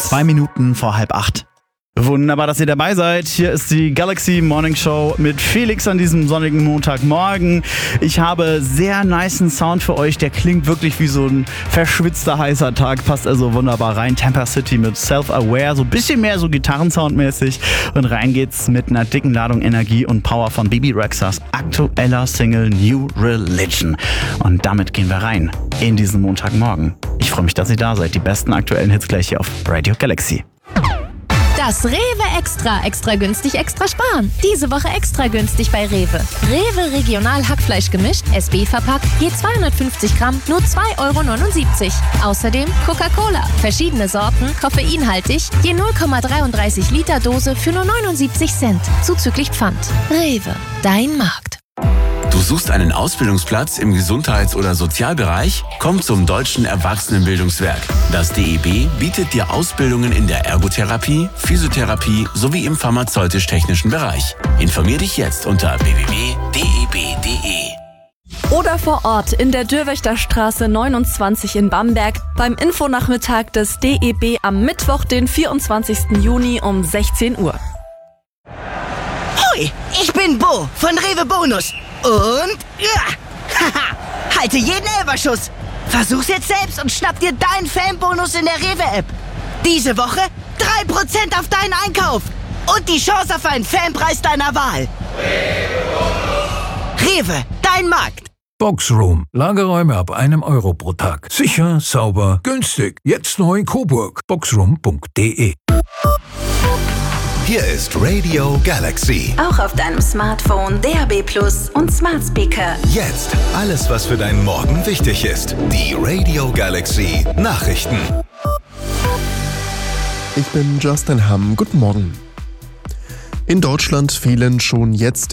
2 Minuten vor 7:30. Wunderbar, dass ihr dabei seid. Hier ist die Galaxy Morning Show mit Felix an diesem sonnigen Montagmorgen. Ich habe sehr nicen Sound für euch. Der klingt wirklich wie so ein verschwitzter, heißer Tag. Passt also wunderbar rein. Tampa City mit Self-Aware. So ein bisschen mehr so Gitarrensoundmäßig. Und rein geht's mit einer dicken Ladung Energie und Power von Bebe Rexhas aktueller Single New Religion. Und damit gehen wir rein in diesen Montagmorgen. Ich freue mich, dass ihr da seid. Die besten aktuellen Hits gleich hier auf Radio Galaxy. Das Rewe Extra. Extra günstig, extra sparen. Diese Woche extra günstig bei Rewe. Rewe Regional Hackfleisch gemischt, SB verpackt, je 250 Gramm, nur 2,79 €. Außerdem Coca-Cola. Verschiedene Sorten, koffeinhaltig, je 0,33 Liter Dose für nur 79 Cent. Zuzüglich Pfand. Rewe, dein Markt. Du suchst einen Ausbildungsplatz im Gesundheits- oder Sozialbereich? Komm zum Deutschen Erwachsenenbildungswerk. Das DEB bietet dir Ausbildungen in der Ergotherapie, Physiotherapie sowie im pharmazeutisch-technischen Bereich. Informier dich jetzt unter www.deb.de. Oder vor Ort in der Dürrwächterstraße 29 in Bamberg beim Infonachmittag des DEB am Mittwoch, den 24. Juni um 16 Uhr. Hoi, ich bin Bo von Rewe Bonus. Und haha, halte jeden Elferschuss. Versuch's jetzt selbst und schnapp dir deinen Fanbonus in der Rewe-App. Diese Woche 3% auf deinen Einkauf und die Chance auf einen Fanpreis deiner Wahl. Rewe, dein Markt. Boxroom. Lagerräume ab €1 pro Tag. Sicher, sauber, günstig. Jetzt neu in Coburg. Boxroom.de. Hier ist Radio Galaxy. Auch auf deinem Smartphone, DAB+ und Smart Speaker. Jetzt alles, was für deinen Morgen wichtig ist. Die Radio Galaxy Nachrichten. Ich bin Justin Hamm. Guten Morgen. In Deutschland fehlen schon jetzt